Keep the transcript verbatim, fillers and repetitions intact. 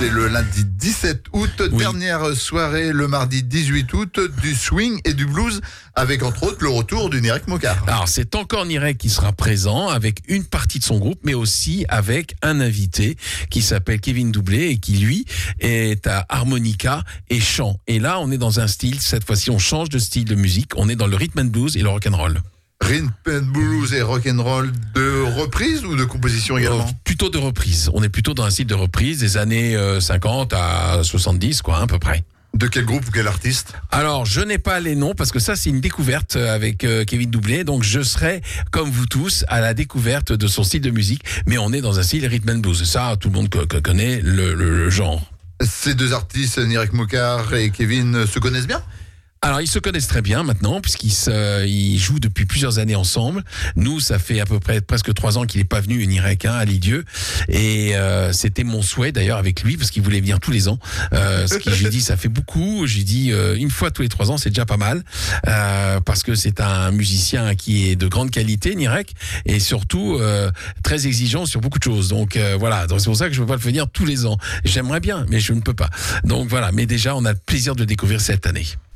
c'est le lundi dix-sept août, Oui. dernière soirée le mardi dix-huit août, du swing et du blues, avec entre autres le retour du Nirek Mokar. Alors, c'est encore Nirek qui sera présent avec une partie de son groupe, mais aussi avec un invité qui s'appelle Kevin Doublé et qui, lui, est à harmonica et chant. Et là, on est dans un style, cette fois-ci, on change de style de musique. On est dans le rhythm and blues et le rock'n'roll. Rhythm and blues et rock'n'roll de reprise ou de composition également? Euh, plutôt de reprise. On est plutôt dans un style de reprise des années euh, cinquante à soixante-dix, quoi, à peu près. De quel groupe ou quel artiste? Alors, je n'ai pas les noms parce que ça, c'est une découverte avec euh, Kevin Doublé. Donc, je serai, comme vous tous, à la découverte de son style de musique. Mais on est dans un style rhythm and blues. Ça, tout le monde co- co- connaît le, le, le genre. Ces deux artistes, Nirek Mokar et Kevin, se connaissent bien? Alors, ils se connaissent très bien maintenant, puisqu'ils se, ils jouent depuis plusieurs années ensemble. Nous, ça fait à peu près presque trois ans qu'il n'est pas venu, Nirek, hein, à Lidieu. Et euh, c'était mon souhait, d'ailleurs, avec lui, parce qu'il voulait venir tous les ans. Euh, ce qui, j'ai dit, ça fait beaucoup. J'ai dit, euh, une fois tous les trois ans, c'est déjà pas mal. Euh, parce que c'est un musicien qui est de grande qualité, Nirek, et surtout euh, très exigeant sur beaucoup de choses. Donc, euh, voilà. Donc, c'est pour ça que je ne peux pas le venir tous les ans. J'aimerais bien, mais je ne peux pas. Donc, voilà. Mais déjà, on a le plaisir de le découvrir cette année.